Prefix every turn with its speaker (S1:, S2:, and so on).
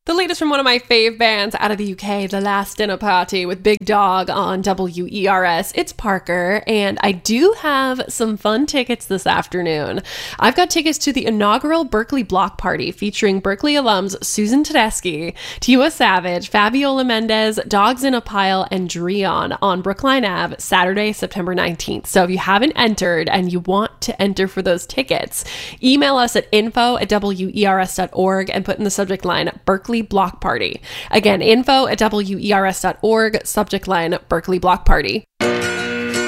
S1: The latest from one of my fave bands out of the UK, The Last Dinner Party with Big Dog on WERS. It's Parker, and I do have some fun tickets this afternoon. I've got tickets to the inaugural Berkeley Block Party featuring Berkeley alums Susan Tedeschi, Tiwa Savage, Fabiola Mendez, Dogs in a Pile, and Dreon on Brookline Ave, Saturday, September 19th. So if you haven't entered and you want to enter for those tickets, email us at info@wers.org and put in the subject line Berkeley Block Party. Again, info@wers.org, subject line Berkeley Block Party.